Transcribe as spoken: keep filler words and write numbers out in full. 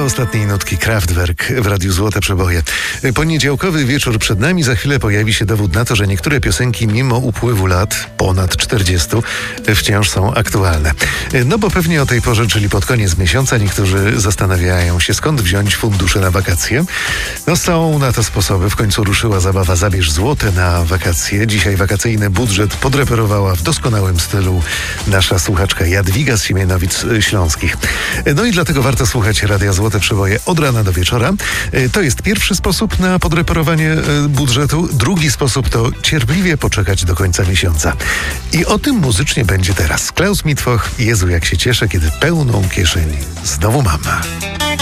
ostatniej nutki Kraftwerk w Radiu Złote Przeboje. Poniedziałkowy wieczór przed nami. Za chwilę pojawi się dowód na to, że niektóre piosenki mimo upływu lat, ponad czterdziestu, wciąż są aktualne. No bo pewnie o tej porze, czyli pod koniec miesiąca, niektórzy zastanawiają się, skąd wziąć fundusze na wakacje. No są na to sposoby. W końcu ruszyła zabawa Zabierz złote na wakacje. Dzisiaj wakacyjny budżet podreperowała w doskonałym stylu nasza słuchaczka Jadwiga z Siemianowic Śląskich. No i dlatego warto słuchać Radia Złote Przeboje od rana do wieczora. To jest pierwszy sposób na podreperowanie budżetu. Drugi sposób to cierpliwie poczekać do końca miesiąca. I o tym muzycznie będzie teraz. Klaus Mitwoch, Jezu jak się cieszę, kiedy pełną kieszeń znowu mam.